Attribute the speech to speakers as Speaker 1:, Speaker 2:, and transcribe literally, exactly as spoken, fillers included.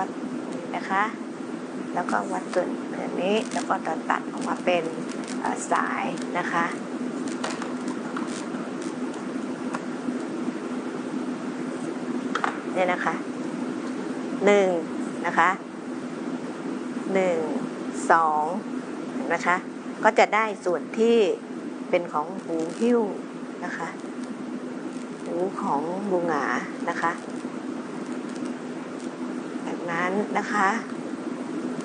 Speaker 1: วัดนะคะแล้วก็วัดส่วนนี้แล้วก็ตัดตัดออกมาเป็นสายนะคะเนี่ยนะคะหนึ่งนะคะหนึ่งสองนะคะก็จะได้ส่วนที่เป็นของหูหิ้วนะคะหูของบูหงานะคะแบบนั้นนะคะ